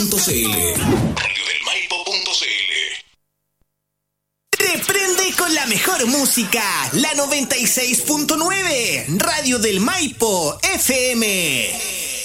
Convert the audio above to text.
Reprende con la mejor música, la 96.9, Radio del Maipo FM.